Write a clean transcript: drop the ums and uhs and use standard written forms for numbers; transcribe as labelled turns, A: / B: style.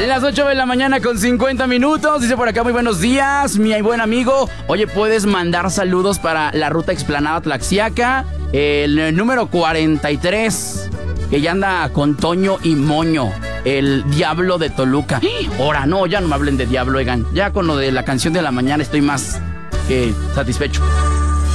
A: Las 8 de la mañana con 50 minutos. Dice por acá, muy buenos días, mi buen amigo. Oye, ¿puedes mandar saludos para la ruta Explanada Tlaxiaca? El número 43, que ya anda con Toño y Moño, el Diablo de Toluca. Ahora, no, ya no me hablen de Diablo, oigan. Ya con lo de la canción de la mañana estoy más que satisfecho.